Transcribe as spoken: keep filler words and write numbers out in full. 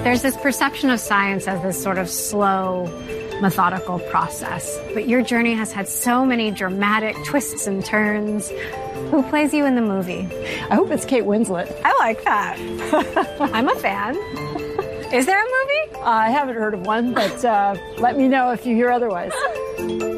There's this perception of science as this sort of slow, methodical process. But your journey has had so many dramatic twists and turns. Who plays you in the movie? I hope it's Kate Winslet. I like that. I'm a fan. Is there a movie? I haven't heard of one, but uh, let me know if you hear otherwise.